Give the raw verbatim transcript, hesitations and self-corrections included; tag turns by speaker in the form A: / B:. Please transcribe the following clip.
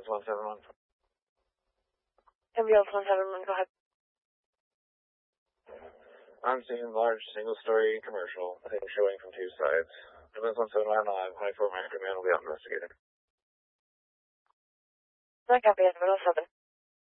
A: Ambulance one seven one.
B: Ambulance one seven one, go ahead.
A: I'm seeing large single-story commercial, I think showing from two sides. Ambulance one seven one alive, twenty-four Microman will be out investigating.
B: I copy, Ambulance seven.